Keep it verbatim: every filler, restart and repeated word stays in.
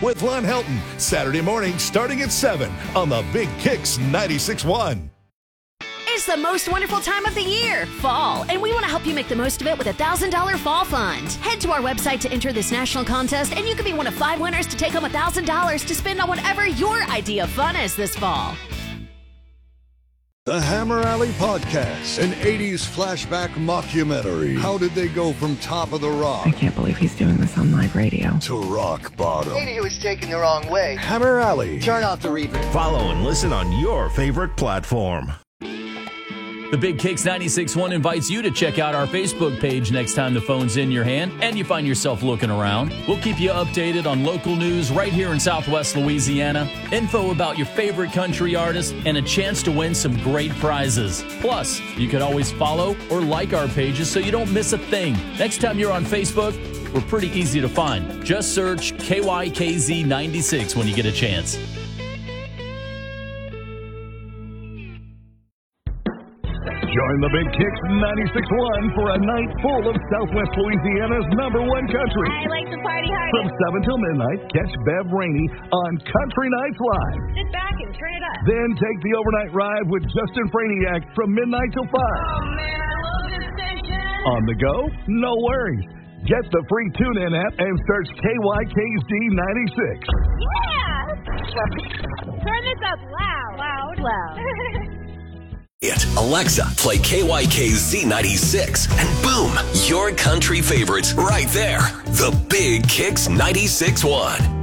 with Lon Helton, Saturday morning starting at seven on the Big Kicks ninety-six point one. It's the most wonderful time of the year, fall, and we want to help you make the most of it with a one thousand dollars Fall Fund. Head to our website to enter this national contest, and you could be one of five winners to take home one thousand dollars to spend on whatever your idea of fun is this fall. The Hammer Alley Podcast, an eighties flashback mockumentary. How did they go from top of the rock? I can't believe he's doing this on live radio. To rock bottom. Maybe he was taken the wrong way. Hammer Alley. Turn off the reverb. Follow and listen on your favorite platform. The Big Kicks ninety-six point one invites you to check out our Facebook page next time the phone's in your hand and you find yourself looking around. We'll keep you updated on local news right here in Southwest Louisiana, info about your favorite country artists, and a chance to win some great prizes. Plus, you can always follow or like our pages so you don't miss a thing. Next time you're on Facebook, we're pretty easy to find. Just search K Y K Z ninety-six when you get a chance. Join the Big Kicks ninety-six point one for a night full of Southwest Louisiana's number one country. I like to party hard. From seven till midnight, catch Bev Rainey on Country Nights Live. Sit back and turn it up. Then take the overnight ride with Justin Franiak from midnight till five. Oh, man, I love this station. On the go? No worries. Get the free TuneIn app and search K Y K Z ninety-six. Yeah! Turn this up loud. Loud. Loud. It. Alexa, play K Y K Z ninety-six, and boom, your country favorites right there. The Big Kicks ninety-six point one.